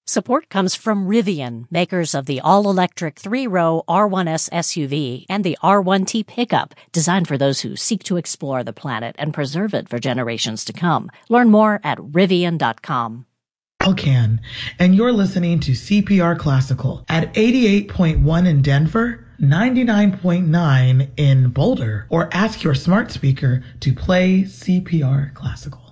Support comes from Rivian, makers of the all-electric 3-row R1S SUV and the R1T pickup, designed for those who seek to explore the planet and preserve it for generations to come. Learn more at Rivian.com. Can, and you're listening to CPR Classical at 88.1 in Denver, 99.9 in Boulder, or ask your smart speaker to play CPR Classical.